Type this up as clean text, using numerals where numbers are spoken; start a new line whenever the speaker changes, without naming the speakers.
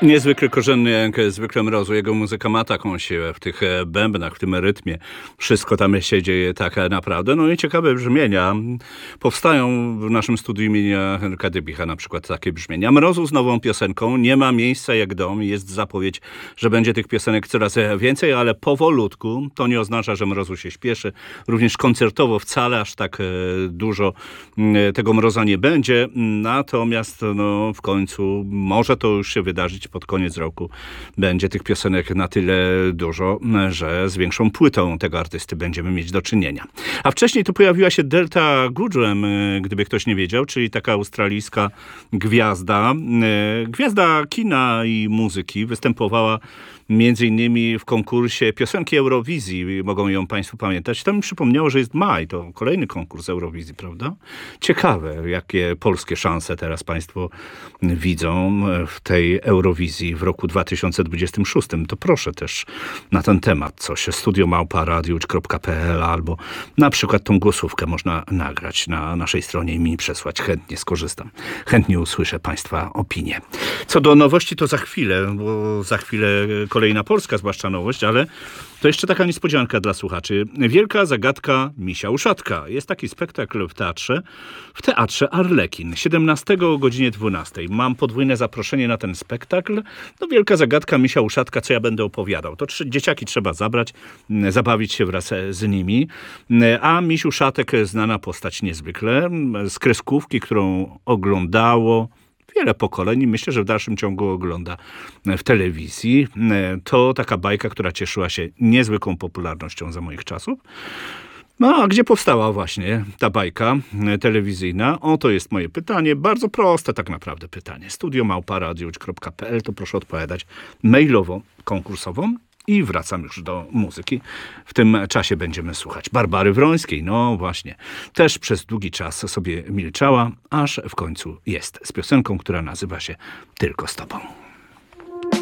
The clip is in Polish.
Niezwykle korzenny jak zwykle Mrozu. Jego muzyka ma taką siłę w tych bębnach, w tym rytmie. Wszystko tam się dzieje tak naprawdę. No i ciekawe brzmienia. Powstają w naszym studiu imienia Henryka Dybicha na przykład takie brzmienia. Mrozu z nową piosenką. Nie ma miejsca jak dom. Jest zapowiedź, że będzie tych piosenek coraz więcej, ale powolutku. To nie oznacza, że Mrozu się śpieszy. Również koncertowo wcale aż tak dużo tego Mroza nie będzie. Natomiast w końcu może to już się wydarzyć. Pod koniec roku będzie tych piosenek na tyle dużo, że z większą płytą tego artysty będziemy mieć do czynienia. A wcześniej tu pojawiła się Delta Goodrem, gdyby ktoś nie wiedział, czyli taka australijska gwiazda. Gwiazda kina i muzyki. Występowała między innymi w konkursie piosenki Eurowizji. Mogą ją państwo pamiętać. To mi przypomniało, że jest maj. To kolejny konkurs Eurowizji, prawda? Ciekawe, jakie polskie szanse teraz państwo widzą w tej Eurowizji w roku 2026. To proszę też na ten temat coś. studio@radiowitch.pl albo na przykład tą głosówkę można nagrać na naszej stronie i mi przesłać. Chętnie skorzystam. Chętnie usłyszę państwa opinię. Co do nowości, to za chwilę, bo za chwilę kolejna polska, zwłaszcza nowość, ale to jeszcze taka niespodzianka dla słuchaczy. Wielka zagadka Misia Uszatka. Jest taki spektakl w teatrze Arlekin. 17 o godzinie 12. Mam podwójne zaproszenie na ten spektakl. Wielka zagadka Misia Uszatka, co ja będę opowiadał. To dzieciaki trzeba zabrać, zabawić się wraz z nimi. A Miś Uszatek, znana postać niezwykle, z kreskówki, którą oglądało wiele pokoleń i myślę, że w dalszym ciągu ogląda w telewizji. To taka bajka, która cieszyła się niezwykłą popularnością za moich czasów. A gdzie powstała właśnie ta bajka telewizyjna? Oto jest moje pytanie. Bardzo proste tak naprawdę pytanie. studio@radiowitch.pl. To proszę odpowiadać mailowo, konkursową. I wracam już do muzyki. W tym czasie będziemy słuchać Barbary Wrońskiej. No właśnie. Też przez długi czas sobie milczała, aż w końcu jest z piosenką, która nazywa się Tylko z tobą.